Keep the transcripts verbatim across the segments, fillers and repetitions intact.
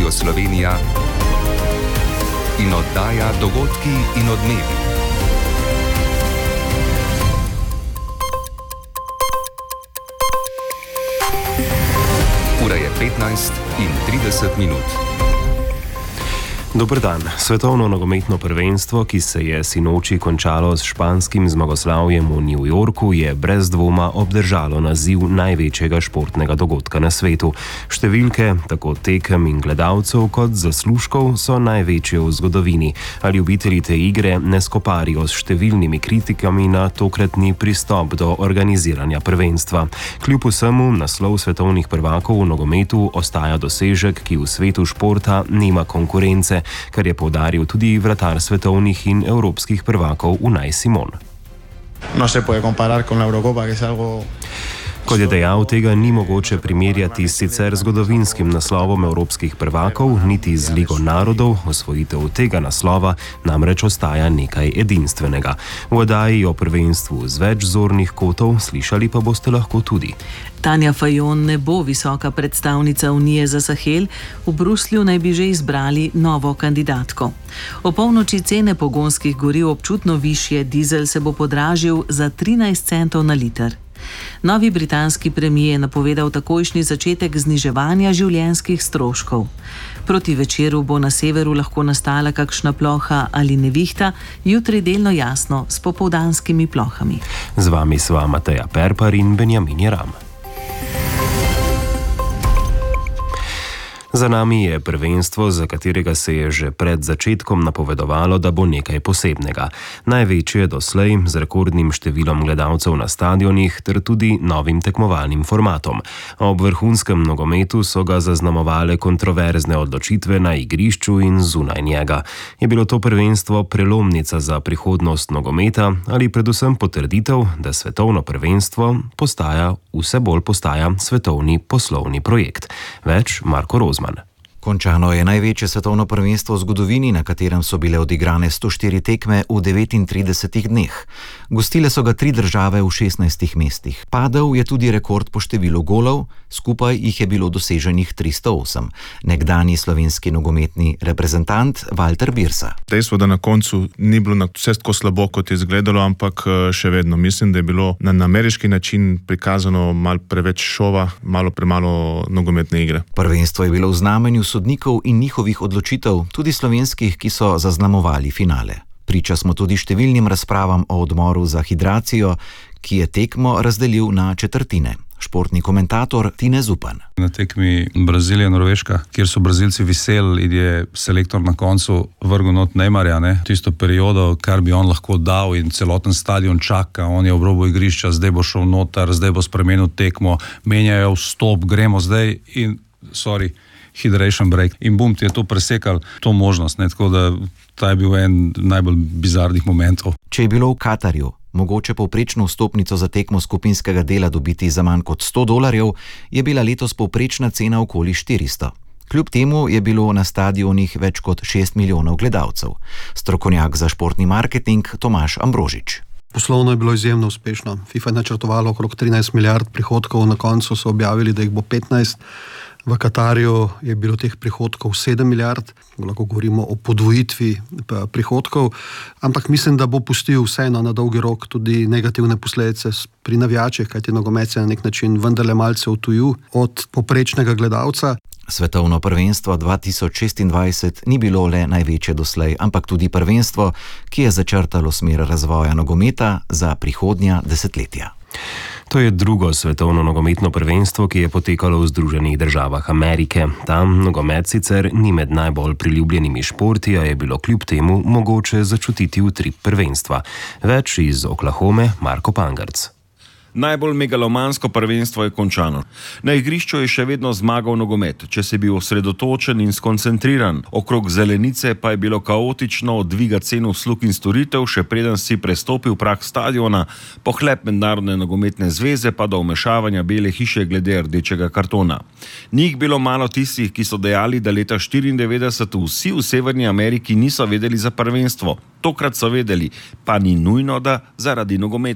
Radio Slovenija in oddaja Dogodki in odmevi. Ura je petnajst in trideset minut. Dober dan. Svetovno nogometno prvenstvo, ki se je sinoči končalo s španskim zmagoslavjem v New Yorku, je brez dvoma obdržalo naziv največjega športnega dogodka na svetu. Številke, tako tekem in gledalcev kot zaslužkov, so največje v zgodovini. A ljubitelji te igre ne skoparijo s številnimi kritikami na tokratni pristop do organiziranja prvenstva. Kljub vsemu, naslov svetovnih prvakov v nogometu ostaja dosežek, ki v svetu športa nima konkurence, kar je poudaril tudi vratar svetovnih in evropskih prvakov Unai Simon. No se puede comparar con la Eurocopa, que es algo... Kot je dejal, tega ni mogoče primerjati s sicer zgodovinskim naslovom evropskih prvakov, niti z Ligo narodov. Osvojitev tega naslova namreč ostaja nekaj edinstvenega. V oddaji o prvenstvu z več zornih kotov slišali pa boste lahko tudi. Tanja Fajon ne bo visoka predstavnica Unije za Sahel, v Bruslju naj bi že izbrali novo kandidatko. O polnoči cene pogonskih goriv občutno višje, dizel se bo podražil za trinajst centov na liter. Novi britanski premijer je napovedal takojšnji začetek zniževanja življenjskih stroškov. Proti večeru bo na severu lahko nastala kakšna ploha ali nevihta, jutri delno jasno s popoldanskimi plohami. Z vami sva Mateja Perpar in Benjamin Jeram. Za nami je prvenstvo, za katerega se je že pred začetkom napovedovalo, da bo nekaj posebnega. Največje doslej, z rekordnim številom gledalcev na stadionih ter tudi novim tekmovalnim formatom. Ob vrhunskem nogometu so ga zaznamovale kontroverzne odločitve na igrišču in zunaj njega. Je bilo to prvenstvo prelomnica za prihodnost nogometa ali predvsem potrditev, da svetovno prvenstvo postaja, vse bolj postaja svetovni poslovni projekt? Več Marko Rozman. Končano je največje svetovno prvenstvo v zgodovini, na katerem so bile odigrane sto štiri tekme v devetintridesetih dneh. Gostile so ga tri države v šestnajstih mestih. Padel je tudi rekord po številu golov, skupaj jih je bilo doseženih tristo osem. Nekdanji slovenski nogometni reprezentant Valter Birsa. Dejstvo, da na koncu ni bilo vse tako slabo, kot je izgledalo, ampak še vedno mislim, da je bilo na ameriški način prikazano malo preveč šova, malo premalo nogometne igre. Prvenstvo je bilo v znamenju sodnikov in njihovih odločitev, tudi slovenskih, ki so zaznamovali finale. Priča smo tudi številnim razpravam o odmoru za hidracijo, ki je tekmo razdelil na četrtine. Športni komentator Tine Zupan. Na tekmi Brazilija-Norveška, kjer so Brazilci viseli in je selektor na koncu vrgel not Neymarja, ne? Tisto periodo, kar bi on lahko dal in celoten stadion čaka, on je ob robu igrišča, zdaj bo šel noter, zdaj bo spremenil tekmo, menjajo vstop, gremo zdaj in, sorry, hydration break. In bum, ti je to presekal, to možnost, ne? Tako da ta je bil en najbolj bizarnih momentov. Če je bilo v Katarju mogoče povprečno vstopnico za tekmo skupinskega dela dobiti za manj kot sto dolarjev, je bila letos povprečna cena okoli štiristo. Kljub temu je bilo na stadionih več kot šest milijonov gledalcev. Strokovnjak za športni marketing Tomaž Ambrožič. Poslovno je bilo izjemno uspešno. FIFA je načrtovala okrog trinajst milijard prihodkov, na koncu so objavili, da jih bo petnajst. V Katarju je bilo teh prihodkov sedem milijard, lahko govorimo o podvojitvi prihodkov, ampak mislim, da bo pustil vseeno na dolgi rok tudi negativne posledice pri navijačih, kajti nogomet se na nek način vendarle malce odtuju od poprečnega gledalca. Svetovno prvenstvo dva tisoč šestindvajset ni bilo le največje doslej, ampak tudi prvenstvo, ki je začrtalo smer razvoja nogometa za prihodnja desetletja. To je drugo svetovno nogometno prvenstvo, ki je potekalo v Združenih državah Amerike. Tam nogomet sicer ni med najbolj priljubljenimi športi, a je bilo kljub temu mogoče začutiti utrip prvenstva. Več iz Oklahome, Marko Pangarc. Najbolj megalomansko prvenstvo je končano. Na igrišču je še vedno zmagal nogomet, če si bil osredotočen in skoncentriran. Okrog zelenice pa je bilo kaotično od dviga cen uslug in storitev, še preden si prestopil prag stadiona, pohlep Mednarodne nogometne zveze pa do vmešavanja Bele hiše glede rdečega kartona. Ni jih bilo malo tistih, ki so dejali, da leta štiriindevetdeset vsi v Severni Ameriki niso vedeli za prvenstvo. Tokrat so vedeli, pa ni nujno, da zaradi nogometa.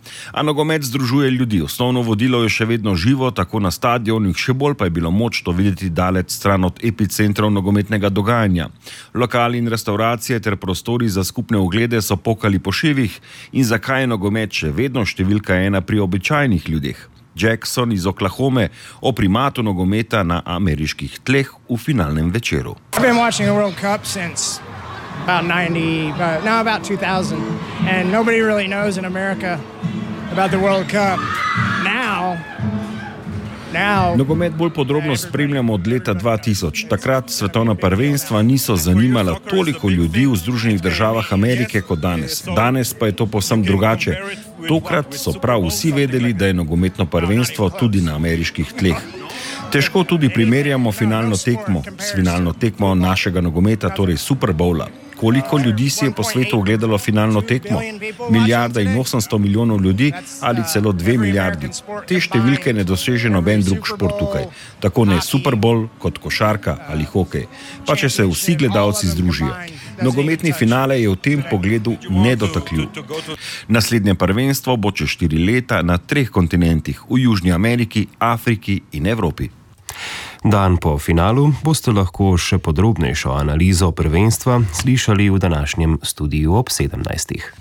A nogomet združuje ljudi. Osnovno vodilo je še vedno živo, tako na stadionih, še bolj pa je bilo moč to videti daleč stran od epicentrov nogometnega dogajanja. Lokali in restauracije ter prostori za skupne oglede so pokali po šivih in zakaj je nogomet še vedno številka ena pri običajnih ljudeh. Jackson iz Oklahome o primatu nogometa na ameriških tleh v finalnem večeru. I've been watching the World Cup since about ninety, about, now about two thousand, and nobody really knows in America about the World Cup. Now, now... Nogomet bolj podrobno spremljamo od leta dva tisoč. Takrat svetovna prvenstva niso zanimala toliko ljudi v Združenih državah Amerike kot danes. Danes pa je to povsem drugače. Tokrat so prav vsi vedeli, da je nogometno prvenstvo tudi na ameriških tleh. Težko tudi primerjamo finalno tekmo s finalno tekmo našega nogometa, torej Super Bowla. Koliko ljudi si je po svetu ogledalo finalno tekmo? Milijarda in osemsto milijonov ljudi ali celo dve milijardi. Te številke ne doseže noben drug šport tukaj. Tako ne Super Bowl kot košarka ali hokej. Pa če se vsi gledalci združijo. Nogometni finale je v tem pogledu nedotakljiv. Naslednje prvenstvo bo čez štiri leta na treh kontinentih, v Južni Ameriki, Afriki in Evropi. Dan po finalu boste lahko še podrobnejšo analizo prvenstva slišali v današnjem studiu ob sedemnajstih.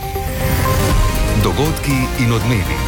Dogodki in odmevi.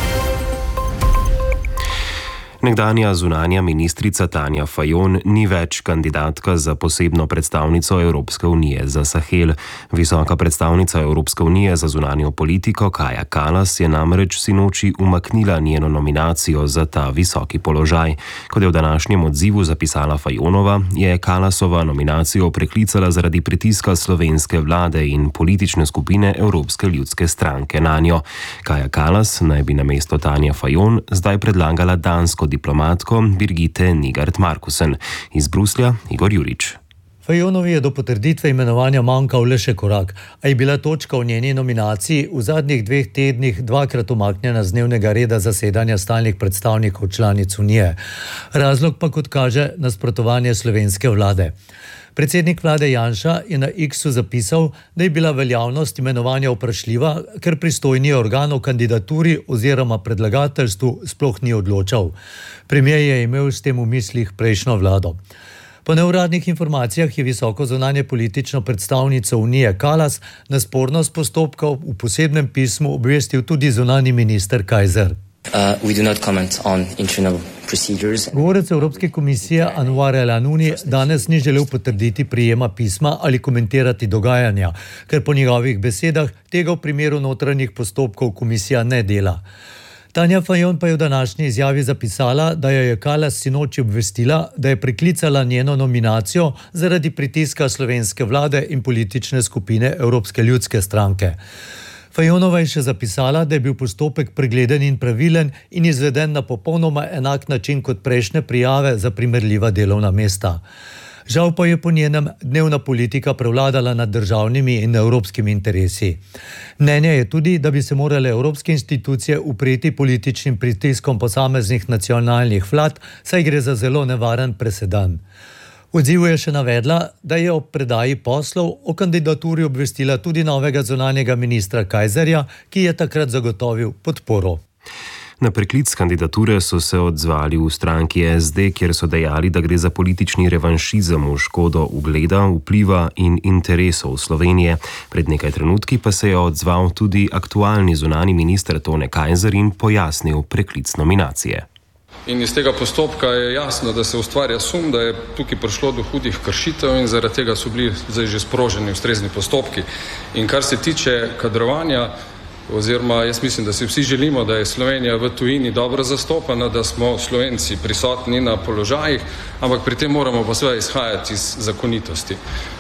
Nekdanja zunanja ministrica Tanja Fajon ni več kandidatka za posebno predstavnico Evropske unije za Sahel. Visoka predstavnica Evropske unije za zunanjo politiko Kaja Kallas je namreč sinoči umaknila njeno nominacijo za ta visoki položaj. Kot je v današnjem odzivu zapisala Fajonova, je Kallasova nominacijo preklicala zaradi pritiska slovenske vlade in politične skupine Evropske ljudske stranke nanjo. Kaja Kallas naj bi namesto Tanje Fajon zdaj predlagala dansko diplomatko Birgitte Nygaard-Markussen. Iz Bruslja Igor Jurič. Fajonovi je do potrditve imenovanja manjkal le še korak, a je bila točka v njeni nominaciji v zadnjih dveh tednih dvakrat umaknjena z dnevnega reda zasedanja stalnih predstavnikov članic Unije. Razlog pa, kot kaže, nasprotovanje slovenske vlade. Predsednik vlade Janša je na X-u zapisal, da je bila veljavnost imenovanja vprašljiva, ker pristojni organ o kandidaturi oziroma predlagateljstvu sploh ni odločal. Premier je imel s tem v mislih prejšnjo vlado. Po neuradnih informacijah je visoko zunanje politično predstavnico Unije Kallas na spornost postopkov v posebnem pismu obvestil tudi zunanji minister Kajzer. Uh, we do not comment on internal procedures. Govorec Evropske komisije Anwar El Anouni danes ni želel potrditi prijema pisma ali komentirati dogajanja, ker po njegovih besedah tega v primeru notranjih postopkov komisija ne dela. Tanja Fajon pa je v današnji izjavi zapisala, da jo je Kallas sinoči obvestila, da je preklicala njeno nominacijo zaradi pritiska slovenske vlade in politične skupine Evropske ljudske stranke. Fajonova je še zapisala, da je bil postopek pregleden in pravilen in izveden na popolnoma enak način kot prejšnje prijave za primerljiva delovna mesta. Žal pa je po njenem dnevna politika prevladala nad državnimi in evropskimi interesi. Mnenje je tudi, da bi se morale evropske institucije upreti političnim pritiskom posameznih nacionalnih vlad, saj gre za zelo nevaren presedan. V odzivu je še navedla, da je ob predaji poslov o kandidaturi obvestila tudi novega zunanjega ministra Kajzerja, ki je takrat zagotovil podporo. Na preklic kandidature so se odzvali v stranki S D, kjer so dejali, da gre za politični revanšizem v škodo ugleda, vpliva in interesov Slovenije. Pred nekaj trenutki pa se je odzval tudi aktualni zunanji minister Tone Kajzer in pojasnil preklic nominacije. In iz tega postopka je jasno, da se ustvarja sum, da je tukaj prišlo do hudih kršitev in zaradi tega so bili zdaj že sproženi ustrezni postopki. In kar se tiče kadrovanja, oziroma jaz mislim, da si vsi želimo, da je Slovenija v tujini dobro zastopana, da smo Slovenci prisotni na položajih, ampak pri tem moramo pa seveda izhajati iz zakonitosti.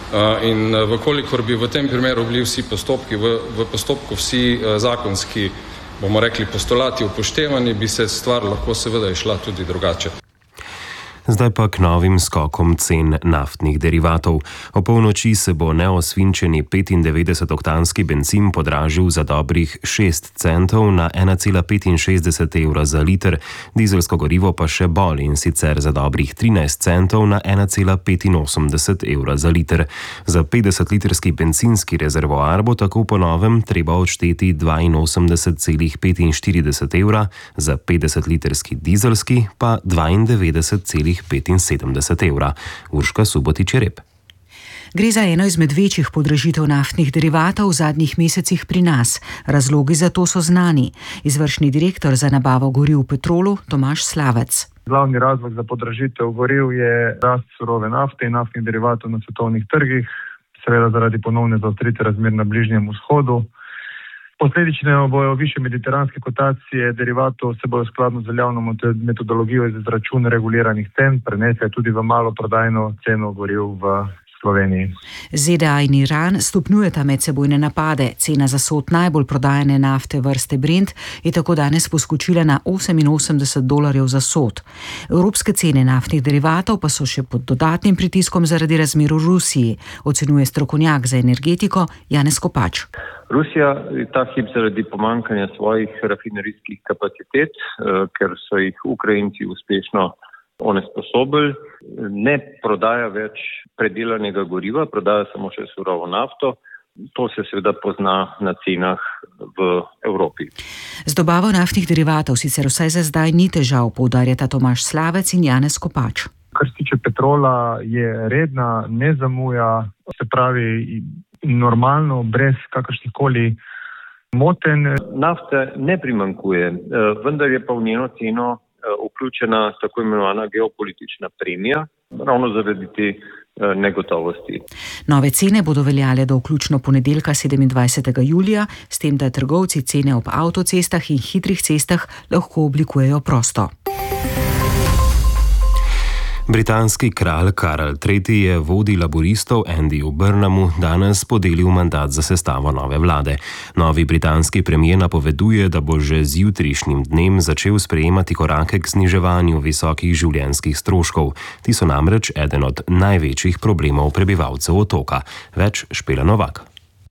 In vkolikor bi v tem primeru bili vsi postopki, v, v postopku vsi zakonski, bomo rekli, postulati upoštevani, bi se stvar lahko seveda išla tudi drugače. Zdaj pa k novim skokom cen naftnih derivatov. O polnoči se bo neosvinčeni petindevetdesetoktanski bencin podražil za dobrih šest centov na ena cela petinšestdeset evra za liter, dizelsko gorivo pa še bolj, in sicer za dobrih trinajst centov na ena cela petinosemdeset evra za liter. Za petdesetlitrski bencinski rezervoar bo tako po novem treba odšteti dvainosemdeset cela petinštirideset evra, za petdesetlitrski dizelski pa dvaindevetdeset cela petinsedemdeset evra. Urška Subotič-Jereb. Gre za eno izmed večjih podražitev naftnih derivatov v zadnjih mesecih pri nas. Razlogi za to so znani. Izvršni direktor za nabavo goriv v Petrolu Tomaž Slavec. Glavni razlog za podražitev goriv je rast surove nafte in naftnih derivatov na svetovnih trgih, seveda zaradi ponovne zaostritve razmer na Bližnjem vzhodu. Posledično bojo više mediteranske kotacije derivatov se bojo skladno z veljavno metodologijo za izračun reguliranih cen prenesle tudi v maloprodajno ceno goriv v Sloveniji. Z D A in Iran stopnjujeta medsebojne napade. Cena za sod najbolj prodajane nafte vrste Brent je tako danes poskočila na oseminosemdeset dolarjev za sod. Evropske cene naftnih derivatov pa so še pod dodatnim pritiskom zaradi razmer v Rusiji, ocenjuje strokovnjak za energetiko Janez Kopač. Rusija ta hip zaradi pomankanja svojih rafinerijskih kapacitet, ker so jih Ukrajinci uspešno onesposobili, ne prodaja več predelanega goriva, prodaja samo še surovo nafto. To se seveda pozna na cenah v Evropi. Z dobavo naftnih derivatov sicer vsaj za zdaj ni težav, poudarjata Tomaž Slavec in Janez Kopač. Kar se tiče petrola, je redna, ne zamuja, se pravi normalno, brez kakršnihkoli motenj. Nafte ne primankuje, vendar je pa v njeno ceno vključena tako imenovana geopolitična premija, ravno zaradi te negotovosti. Nove cene bodo veljale do vključno ponedeljka sedemindvajsetega julija, s tem, da trgovci cene ob avtocestah in hitrih cestah lahko oblikujejo prosto. Britanski kralj Karl tretji je vodji laboristov Andyju Burnhamu danes podelil mandat za sestavo nove vlade. Novi britanski premier napoveduje, da bo že z jutrišnjim dnem začel sprejemati korake k zniževanju visokih življenjskih stroškov. Ti so namreč eden od največjih problemov prebivalcev otoka. Več Špela Novak.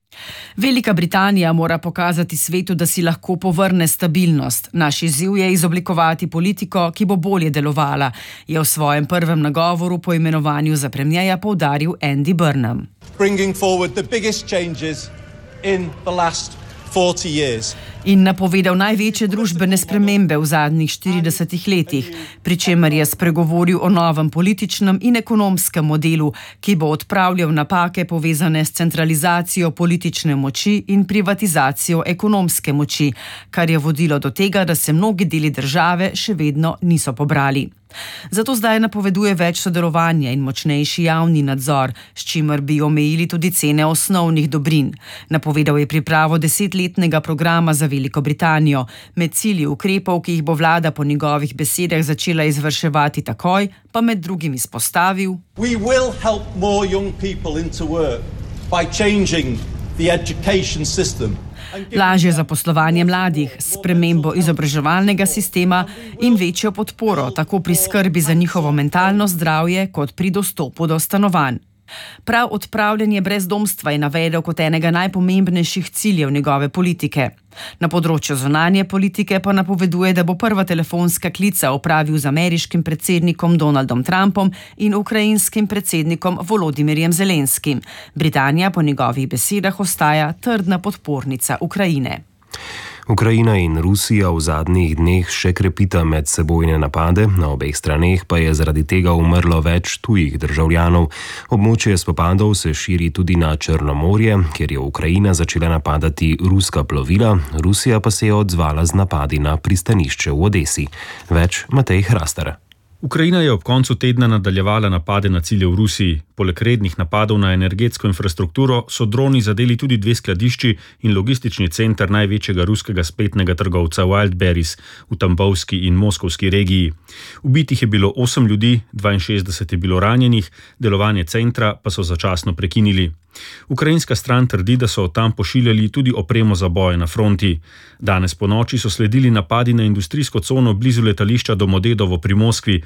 Velika Britanija mora pokazati svetu, da si lahko povrne stabilnost. Naš izziv je izoblikovati politiko, ki bo bolje delovala, je v svojem prvem nagovoru po imenovanju za premierja poudaril Andy Burnham. Bringing forward the biggest changes in the last forty years. In napovedal največje družbene spremembe v zadnjih štiridesetih letih, pri čemer je spregovoril o novem političnem in ekonomskem modelu, ki bo odpravljal napake povezane s centralizacijo politične moči in privatizacijo ekonomske moči, kar je vodilo do tega, da se mnogi deli države še vedno niso pobrali. Zato zdaj napoveduje več sodelovanja in močnejši javni nadzor, s čimer bi omejili tudi cene osnovnih dobrin. Napovedal je pripravo desetletnega programa za Veliko Britanijo, med cilji ukrepov, ki jih bo vlada po njegovih besedah začela izvrševati takoj, pa med drugim izpostavil: We will help more young people into work by changing the education system. Lažje zaposlovanje mladih, spremembo izobraževalnega sistema in večjo podporo tako pri skrbi za njihovo mentalno zdravje kot pri dostopu do stanovanj. Prav odpravljanje brezdomstva je navedel kot enega najpomembnejših ciljev njegove politike. Na področju zunanje politike pa napoveduje, da bo prva telefonska klica opravil z ameriškim predsednikom Donaldom Trumpom in ukrajinskim predsednikom Volodimirjem Zelenskim. Britanija po njegovih besedah ostaja trdna podpornica Ukrajine. Ukrajina in Rusija v zadnjih dneh še krepita medsebojne napade, na obeh straneh pa je zaradi tega umrlo več tujih državljanov. Območje spopadov se širi tudi na Črnomorje, kjer je Ukrajina začela napadati ruska plovila, Rusija pa se je odzvala z napadi na pristanišče v Odesi. Več Matej Hrastar. Ukrajina je ob koncu tedna nadaljevala napade na cilje v Rusiji. Poleg rednih napadov na energetsko infrastrukturo so droni zadeli tudi dve skladišči in logistični center največjega ruskega spletnega trgovca Wildberries v Tambovski in Moskovski regiji. Ubitih je bilo osem ljudi, dvainšestdeset je bilo ranjenih, delovanje centra pa so začasno prekinili. Ukrajinska stran trdi, da so tam pošiljali tudi opremo za boje na fronti. Danes po noči so sledili napadi na industrijsko cono blizu letališča Domodedovo pri Moskvi,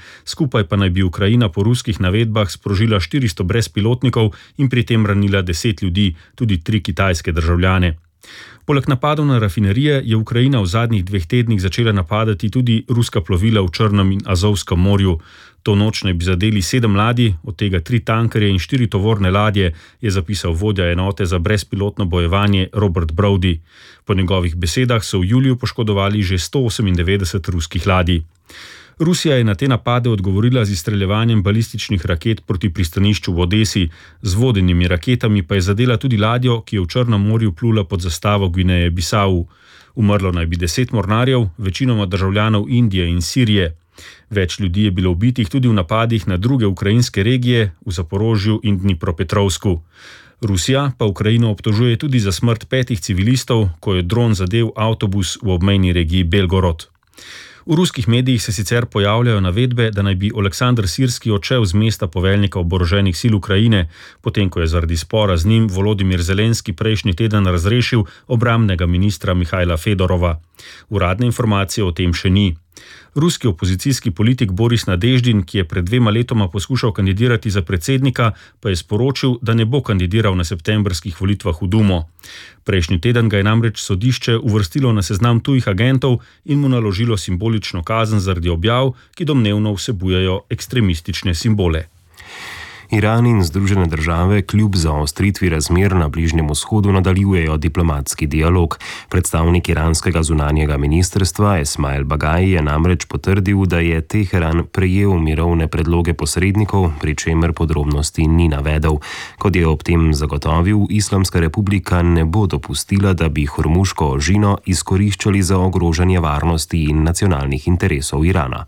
skupaj pa naj bi Ukrajina po ruskih navedbah sprožila štiristo brezpilotnikov in pri tem ranila deset ljudi, tudi tri kitajske državljane. Poleg napadov na rafinerije je Ukrajina v zadnjih dveh tednih začela napadati tudi ruska plovila v Črnem in Azovskem morju. To noč naj bi zadeli sedem ladij, od tega tri tankerje in štiri tovorne ladje, je zapisal vodja enote za brezpilotno bojevanje Robert Brody. Po njegovih besedah so v juliju poškodovali že sto osemindevetdeset ruskih ladij. Rusija je na te napade odgovorila z izstreljevanjem balističnih raket proti pristanišču v Odesi, z vodenimi raketami pa je zadela tudi ladjo, ki je v Črnem morju plula pod zastavo Gvineje Bisau. Umrlo naj bi deset mornarjev, večinoma državljanov Indije in Sirije. Več ljudi je bilo ubitih tudi v napadih na druge ukrajinske regije, v Zaporožju in Dnipropetrovsku. Rusija pa Ukrajino obtožuje tudi za smrt petih civilistov, ko je dron zadel avtobus v obmejni regiji Belgorod. V ruskih medijih se sicer pojavljajo navedbe, da naj bi Oleksandr Sirski odšel z mesta poveljnika oboroženih sil Ukrajine, potem ko je zaradi spora z njim Volodimir Zelenski prejšnji teden razrešil obrambnega ministra Mihajla Fedorova. Uradne informacije o tem še ni. Ruski opozicijski politik Boris Nadeždin, ki je pred dvema letoma poskušal kandidirati za predsednika, pa je sporočil, da ne bo kandidiral na septembrskih volitvah v Dumo. Prejšnji teden ga je namreč sodišče uvrstilo na seznam tujih agentov in mu naložilo simbolično kazen zaradi objav, ki domnevno vsebujejo ekstremistične simbole. Iran in Združene države kljub zaostritvi razmer na Bližnjem vzhodu nadaljujejo diplomatski dialog. Predstavnik iranskega zunanjega ministrstva Esmail Bagai je namreč potrdil, da je Teheran prejel mirovne predloge posrednikov, pri čemer podrobnosti ni navedel. Kot je ob tem zagotovil, Islamska republika ne bo dopustila, da bi Hormuško ožino izkoriščali za ogrožanje varnosti in nacionalnih interesov Irana.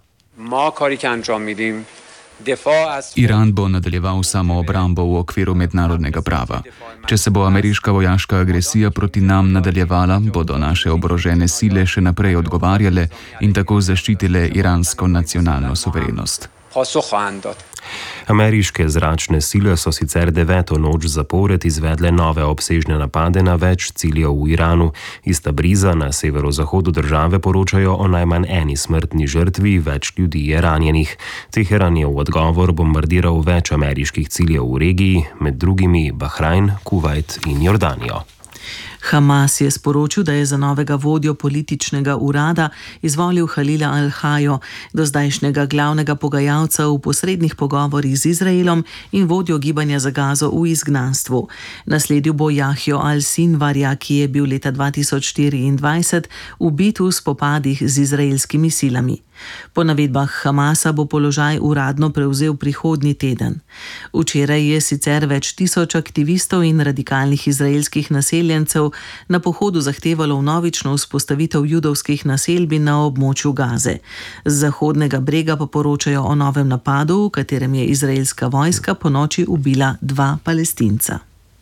Iran bo nadaljeval samoobrambo v okviru mednarodnega prava. Če se bo ameriška vojaška agresija proti nam nadaljevala, bodo naše oborožene sile še naprej odgovarjale in tako zaščitile iransko nacionalno suverenost. Ameriške zračne sile so sicer deveto noč zapored izvedle nove obsežne napade na več ciljev v Iranu. Iz Tabriza na severozahodu države poročajo o najmanj eni smrtni žrtvi, več ljudi je ranjenih. Teheran je v odgovor bombardiral več ameriških ciljev v regiji, med drugimi Bahrajn, Kuvajt in Jordanijo. Hamas je sporočil, da je za novega vodjo političnega urada izvolil Halila Al-Hajo, dozdajšnjega glavnega pogajalca v posrednih pogovorih z Izraelom in vodjo gibanja za Gazo v izgnanstvu. Nasledil bo Jahjo Al-Sinvarja, ki je bil leta dva tisoč štiriindvajset ubit v spopadih z izraelskimi silami. Po navedbah Hamasa bo položaj uradno prevzel prihodnji teden. Včeraj je sicer več tisoč aktivistov in radikalnih izraelskih naseljencev na pohodu zahtevalo vnovično vzpostavitev judovskih naselbin na območju Gaze. Z Zahodnega brega pa poročajo o novem napadu, v katerem je izraelska vojska ponoči ubila dva Palestinca.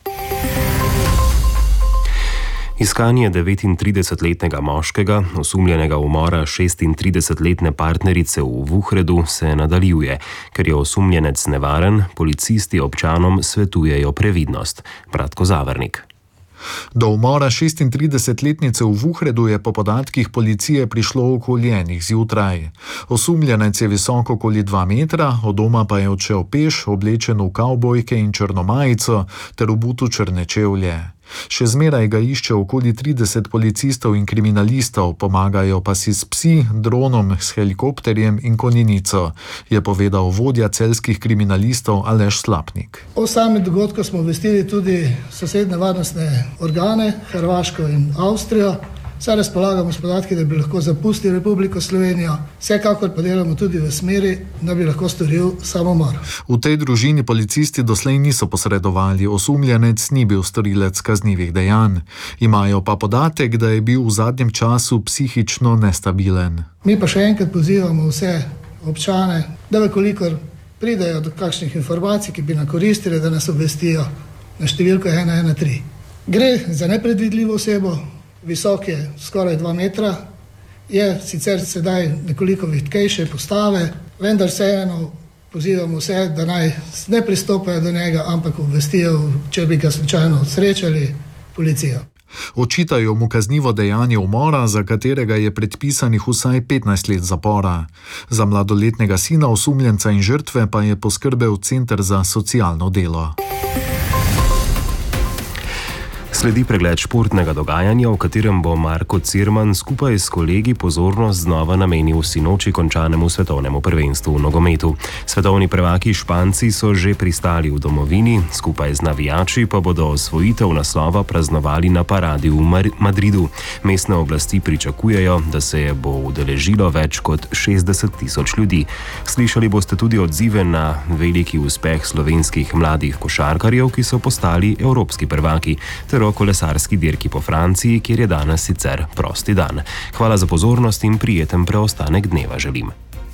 Iskanje devetintridesetletnega moškega, osumljenega umora šestintridesetletne partnerice v Vuhredu, se nadaljuje. Ker je osumljenec nevaren, policisti občanom svetujejo previdnost. Bratko Zavernik. Do umora šestintridesetletnice v Vuhredu je po podatkih policije prišlo okoli enih zjutraj. Osumljenec je visok okoli dva metra, od doma pa je odšel peš, oblečen v kavbojke in črno majico ter obutu črne čevlje. Še zmeraj ga išče okoli trideset policistov in kriminalistov, pomagajo pa si s psi, dronom, s helikopterjem in konjenico, je povedal vodja celjskih kriminalistov Aleš Slapnik. O samem dogodku smo obvestili tudi sosednje varnostne organe, Hrvaško in Avstrijo. Saj razpolagamo s podatki, da bi lahko zapustili Republiko Slovenijo, vsekakor pa delamo tudi v smeri, da bi lahko storil samomor. V tej družini policisti doslej niso posredovali, osumljenec ni bil storilec kaznivih dejanj. Imajo pa podatek, da je bil v zadnjem času psihično nestabilen. Mi pa še enkrat pozivamo vse občane, da vekolikor pridejo do kakšnih informacij, ki bi nam koristili, da nas obvestijo na številko ena ena tri. Gre za nepredvidljivo osebo, visok je skoraj dva metra, je sicer sedaj nekoliko vitkejše postave, vendar vseeno pozivamo vse, da naj ne pristopajo do njega, ampak obvestijo, če bi ga slučajno srečali, policijo. Očitajo mu kaznivo dejanje umora, za katerega je predpisanih vsaj petnajst let zapora. Za mladoletnega sina osumljenca in žrtve pa je poskrbel Center za socialno delo. Sledi pregled športnega dogajanja, v katerem bo Marko Cirman skupaj s kolegi pozornost znova namenil sinoči končanemu svetovnemu prvenstvu v nogometu. Svetovni prvaki Španci so že pristali v domovini, skupaj z navijači pa bodo osvojitev naslova praznovali na paradi v Mar- Madridu. Mestne oblasti pričakujejo, da se je bo udeležilo več kot šestdeset tisoč ljudi. Slišali boste tudi odzive na veliki uspeh slovenskih mladih košarkarjev, ki so postali evropski prvaki, ter o kolesarski dirki po Franciji, kjer je danes sicer prosti dan. Hvala za pozornost in prijeten preostanek dneva želim.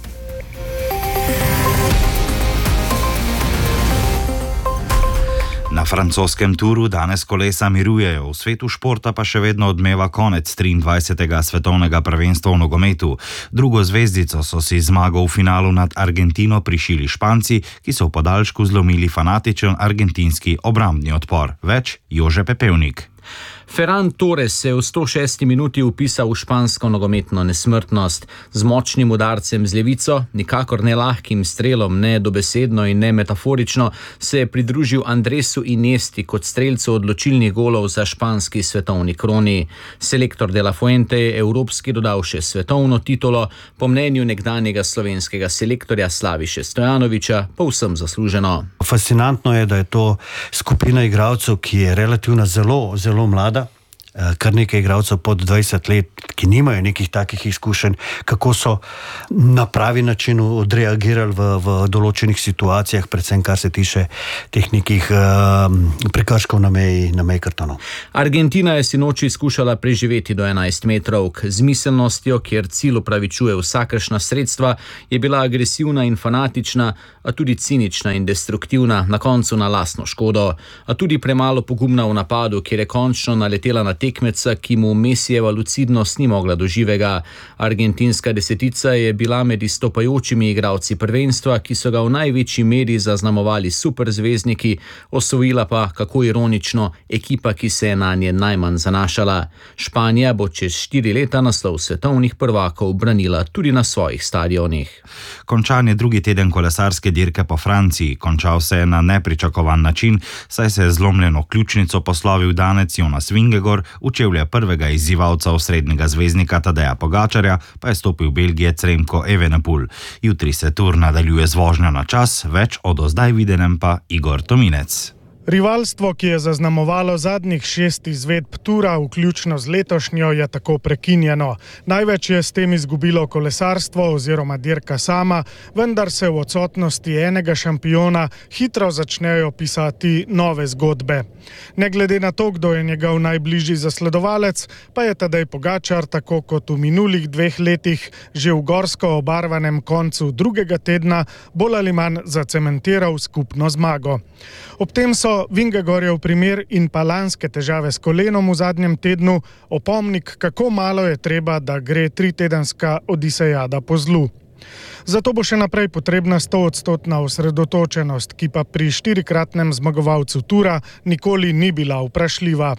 Na francoskem turu danes kolesa mirujejo, v svetu športa pa še vedno odmeva konec triindvajsetega svetovnega prvenstva v nogometu. Drugo zvezdico so si zmago v finalu nad Argentino prišili Španci, ki so v podaljšku zlomili fanatičen argentinski obrambni odpor. Več Jože Pepevnik. Ferran Torres se je v sto šesti minuti vpisal v špansko nogometno nesmrtnost. Z močnim udarcem z levico, nikakor ne lahkim strelom, ne dobesedno in ne metaforično, se je pridružil Andresu Iniesti kot strelcu odločilnih golov za španski svetovni kroni. Selektor De La Fuente je evropski dodal še svetovno titulo, po mnenju nekdanjega slovenskega selektorja Slaviše Stojanovića, povsem zasluženo. Fascinantno je, da je to skupina igralcev, ki je relativno zelo, zelo mlada. Kar nekaj igralcev pod dvajset let, ki nimajo nekih takih izkušenj, kako so na pravi način odreagirali v, v določenih situacijah, predvsem kar se tiče teh nekih uh, prekrškov na meji, na meji kartonov. Argentina je sinoči skušala preživeti do enajst metrovk. Z miselnostjo, kjer cilj upravičuje vsakršna sredstva, je bila agresivna in fanatična, a tudi cinična in destruktivna, na koncu na lastno škodo. A tudi premalo pogumna v napadu, kjer je končno naletela na tekmeca, ki mu Mesijeva lucidnost ni mogla do živega. Argentinska desetica je bila med izstopajočimi igralci prvenstva, ki so ga v največji meri zaznamovali superzvezdniki, osvojila pa, kako ironično, ekipa, ki se je na nje najmanj zanašala. Španija bo čez štiri leta naslov svetovnih prvakov branila tudi na svojih stadionih. Končan je drugi teden kolesarske dirke po Franciji. Končal se je na nepričakovan način, saj se je zlomljeno ključnico poslovil danec Jonas Vingegaard, v čevlje prvega izzivalca osrednjega zvezdnika Tadeja Pogačarja pa je stopil Belgijec Remco Evenepoel. Jutri se tur nadaljuje z vožnjo na čas, več o do zdaj videnem pa Igor Tominec. Rivalstvo, ki je zaznamovalo zadnjih šest izvedb tura, vključno z letošnjo, je tako prekinjeno. Največ je s tem izgubilo kolesarstvo oziroma dirka sama, vendar se v odsotnosti enega šampiona hitro začnejo pisati nove zgodbe. Ne glede na to, kdo je njegov najbližji zasledovalec, pa je Tadej Pogačar, tako kot v minulih dveh letih, že v gorsko obarvanem koncu drugega tedna bolj ali manj zacementiral skupno zmago. Ob tem so Vingegaardjev primer in pa lanske težave s kolenom v zadnjem tednu opomnik, kako malo je treba, da gre tritedenska odisejada po zlu. Zato bo še naprej potrebna stoodstotna osredotočenost, ki pa pri štirikratnem zmagovalcu tura nikoli ni bila vprašljiva.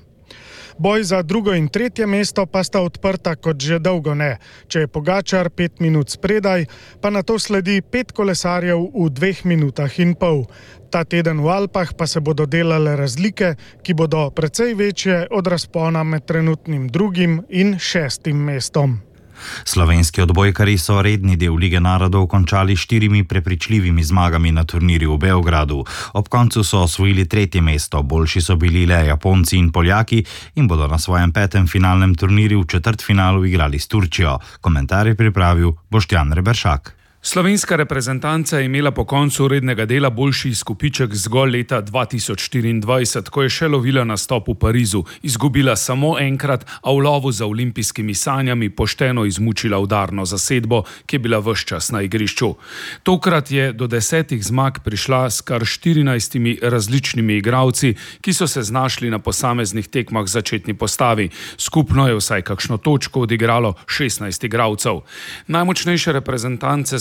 Boj za drugo in tretje mesto pa sta odprta kot že dolgo ne. Če je Pogačar pet minut spredaj, pa nato sledi pet kolesarjev v dveh minutah in pol. Ta teden v Alpah pa se bodo delale razlike, ki bodo precej večje od razpona med trenutnim drugim in šestim mestom. Slovenski odbojkarji so redni del Lige narodov končali štirimi prepričljivimi zmagami na turnirju v Beogradu. Ob koncu so osvojili tretje mesto, boljši so bili le Japonci in Poljaki in bodo na svojem petem finalnem turnirju v četrtfinalu igrali s Turčijo. Komentar je pripravil Boštjan Reberšak. Slovenska reprezentanca je imela po koncu rednega dela boljši izkupiček zgolj leta dva tisoč štiriindvajset, ko je še lovila nastop v Parizu. Izgubila samo enkrat, a v lovu za olimpijskimi sanjami pošteno izmučila udarno zasedbo, ki je bila ves čas na igrišču. Tokrat je do desetih zmag prišla s kar štirinajstimi različnimi igralci, ki so se znašli na posameznih tekmah v začetni postavi. Skupno je vsaj kakšno točko odigralo šestnajst igralcev. Najmočnejše reprezentance so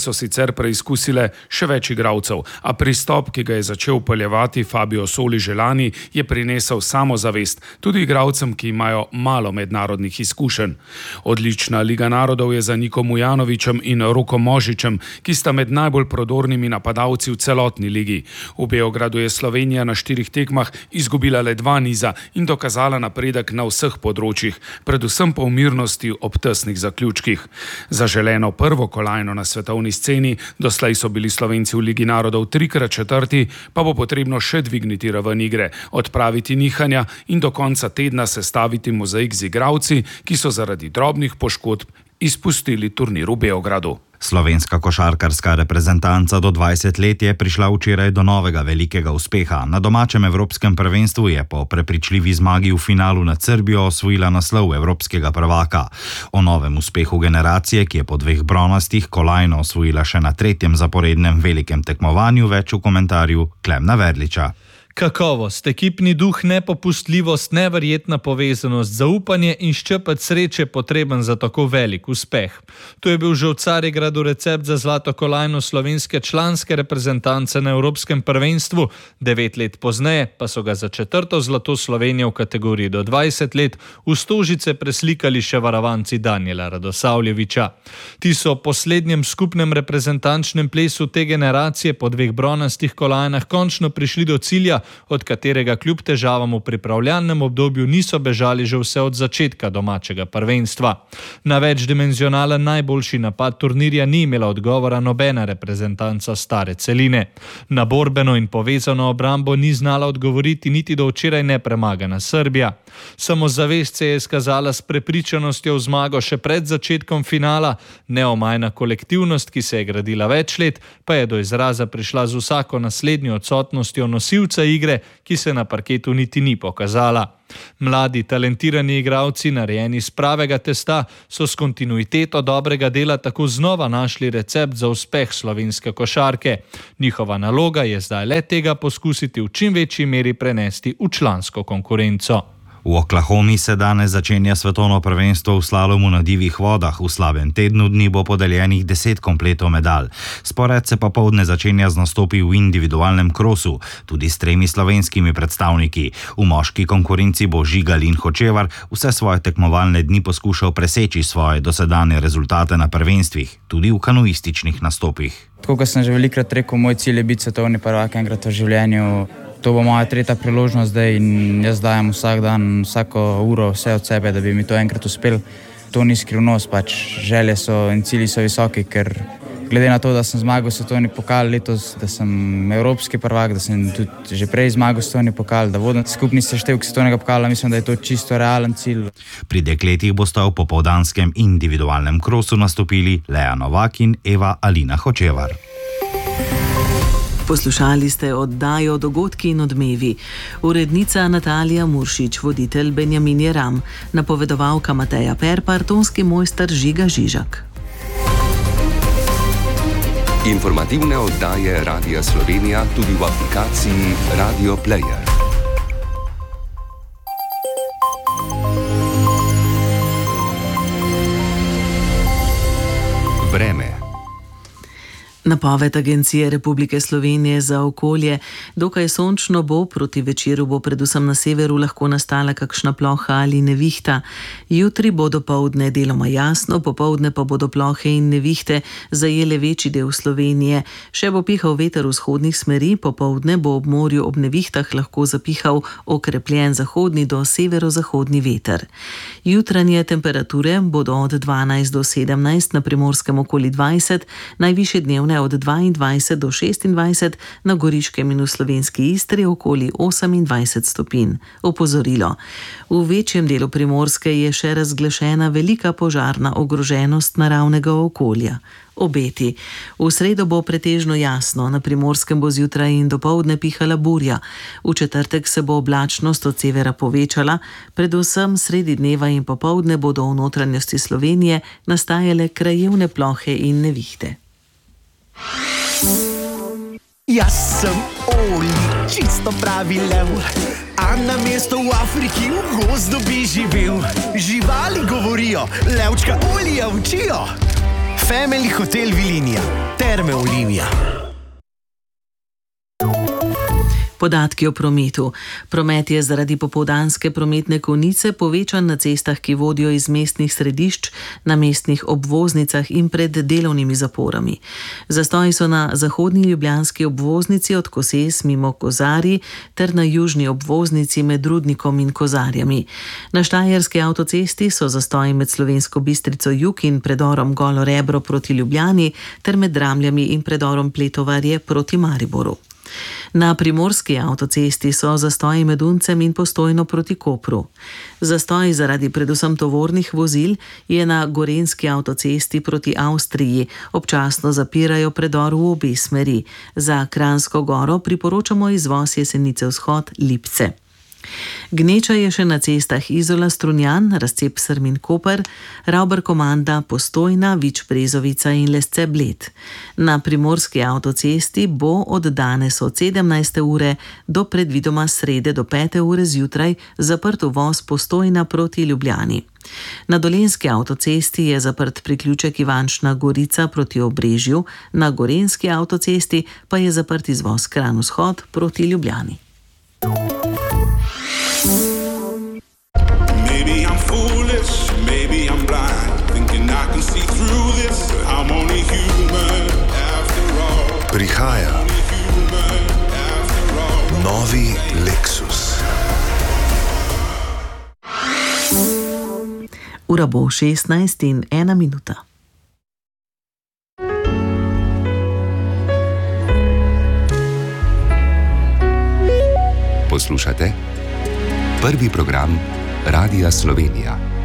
so sicer preizkusile še več igralcev, a pristop, ki ga je začel upeljevati Fabio Soli že lani, je prinesel samozavest tudi igralcem, ki imajo malo mednarodnih izkušenj. Odlična Liga narodov je za Nikom Mujanovićem in Rokom Možičem, ki sta med najbolj prodornimi napadalci v celotni ligi. V Beogradu je Slovenija na štirih tekmah izgubila le dva niza in dokazala napredek na vseh področjih, predvsem po umirnosti ob tesnih zaključkih. Za želeno prvo kolajno na svetovni sceni, doslej so bili Slovenci v Ligi narodov trikrat četrti, pa bo potrebno še dvigniti raven igre, odpraviti nihanja in do konca tedna sestaviti mozaik z igralci, ki so zaradi drobnih poškodb izpustili turnir v Beogradu. Slovenska košarkarska reprezentanca do dvajset let je prišla včeraj do novega velikega uspeha. Na domačem evropskem prvenstvu je po prepričljivi zmagi v finalu nad Srbijo osvojila naslov evropskega prvaka. O novem uspehu generacije, ki je po dveh bronastih kolajno osvojila še na tretjem zaporednem velikem tekmovanju, več v komentarju Klemna Verliča. Kakovost, ekipni duh, nepopustljivost, neverjetna povezanost, zaupanje in ščepec sreče potreben za tako velik uspeh. To je bil že v Carigradu recept za zlato kolajno slovenske članske reprezentance na Evropskem prvenstvu. Devet let pozneje pa so ga za četrto zlato Slovenije v kategoriji do dvajset let v Stožice preslikali še varovanci Danijela Radosavljeviča. Ti so po poslednjem skupnem reprezentančnem plesu te generacije po dveh bronastih kolajnah končno prišli do cilja, od katerega kljub težavam v pripravljalnem obdobju niso bežali že vse od začetka domačega prvenstva. Na večdimenzionalen najboljši napad turnirja ni imela odgovora nobena reprezentanca stare celine. Na borbeno in povezano obrambo ni znala odgovoriti niti do včeraj nepremagana Srbija. Samozavest se je izkazala s prepričanostjo v zmago še pred začetkom finala, neomajna kolektivnost, ki se je gradila več let, pa je do izraza prišla z vsako naslednjo odsotnostjo nosilca igre, ki se na parketu niti ni pokazala. Mladi, talentirani igralci, narejeni iz pravega testa, so s kontinuiteto dobrega dela tako znova našli recept za uspeh slovenske košarke. Njihova naloga je zdaj le tega poskusiti v čim večji meri prenesti v člansko konkurenco. V Oklahomi se danes začenja svetovno prvenstvo v slalomu na divjih vodah. V slabem tednu dni bo podeljenih deset kompletov medalj. Spored se pa poldne začenja z nastopi v individualnem krosu, tudi s tremi slovenskimi predstavniki. V moški konkurenci bo Žigal in Hočevar vse svoje tekmovalne dni poskušal preseči svoje dosedanje rezultate na prvenstvih, tudi v kanuističnih nastopih. Tako kot sem že velikrat rekel, moj cilj je biti svetovni prvak enkrat v življenju. To bo moja tretja priložnost zdaj in jaz dajem vsak dan, vsako uro vse od sebe, da bi mi to enkrat uspel. To ni skrivnost, pač želje so in cilji so visoki, ker glede na to, da sem zmagal svetovni pokal letos, da sem evropski prvak, da sem tudi že prej zmagal svetovni pokal, da vodim skupni seštevek svetovnega pokala, mislim, da je to čisto realen cilj. Pri dekletih bosta v popoldanskem individualnem krosu nastopili Lea Novak in Eva Alina Hočevar. Poslušali ste oddajo Dogodki in odmevi. Urednica Natalija Muršič, voditelj Benjamin Jeram, napovedovalka Mateja Perpar, tonski mojster Žiga Žižak. Informativne oddaje Radia Slovenija tudi v aplikaciji Radio Player. Vreme. Napoved Agencije Republike Slovenije za okolje: dokaj sončno bo, proti večeru bo predvsem na severu lahko nastala kakšna ploha ali nevihta. Jutri bo dopoldne deloma jasno, popoldne pa bodo plohe in nevihte zajele večji del Slovenije. Še bo pihal veter vzhodnih smeri, popoldne bo ob morju ob nevihtah lahko zapihal okrepljen zahodni do severozahodni veter. Jutranje temperature bodo od dvanajst do sedemnajst, na Primorskem okoli dvajset, najvišje dnevne od dvaindvajset do šestindvajset, na Goriškem in v slovenski Istri okoli osemindvajset stopinj. Opozorilo: v večjem delu Primorske je še razglašena velika požarna ogroženost naravnega okolja. Obeti: v sredo bo pretežno jasno, na Primorskem bo zjutraj in dopoldne pihala burja. V četrtek se bo oblačnost od severa povečala, predvsem sredi dneva in popoldne bodo v notranjosti Slovenije nastajale krajevne plohe in nevihte. Jaz sem Oli, čisto pravi lev, a na mesto v Afriki v gozdu bi živel. Živali govorijo, levčka Olija učijo. Family Hotel Vilinija, Terme Olimija. Podatki o prometu. Promet je zaradi popoldanske prometne konice povečan na cestah, ki vodijo iz mestnih središč, na mestnih obvoznicah in pred delovnimi zaporami. Zastoji so na zahodni ljubljanski obvoznici od Koses mimo Kozarji ter na južni obvoznici med Rudnikom in Kozarjami. Na štajerski avtocesti so zastoji med Slovensko Bistrico jug in predorom Golo Rebro proti Ljubljani ter med Dramljami in predorom Pletovarje proti Mariboru. Na primorski avtocesti so zastoji med Uncem in Postojno proti Kopru. Zastoj zaradi predvsem tovornih vozil je na gorenjski avtocesti proti Avstriji, občasno zapirajo predor v obe smeri. Za Kranjsko Goro priporočamo izvoz Jesenice vzhod Lipce. Gneča je še na cestah Izola Strunjan, razcep Srmin Koper, Ravbar Komanda, Postojna, Vič Brezovica in Lesce Bled. Na primorski avtocesti bo od danes od sedemnajste ure do predvidoma srede do pete ure zjutraj zaprt uvoz Postojna proti Ljubljani. Na dolenjski avtocesti je zaprt priključek Ivančna Gorica proti Obrežju, na gorenjski avtocesti pa je zaprt izvoz Kranj vzhod proti Ljubljani. Maybe I'm foolish, maybe I'm blind, thinking I can see through this, I'm only human after all. Prihaja novi Lexus. Ura bo šestnajst in ena minuta. Poslušate prvi program Radia Slovenija.